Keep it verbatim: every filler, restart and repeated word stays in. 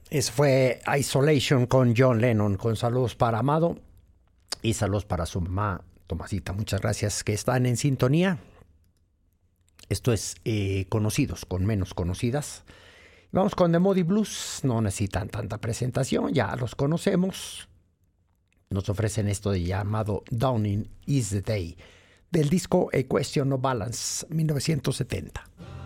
Eso fue Isolation con John Lennon, con saludos para Amado y saludos para su mamá, Tomasita. Muchas gracias que están en sintonía. Esto es eh, Conocidos con Menos Conocidas. Vamos con The Moody Blues. No necesitan tanta presentación, ya los conocemos. Nos ofrecen esto de llamado Dawning is the Day, del disco A Question of Balance, mil novecientos setenta.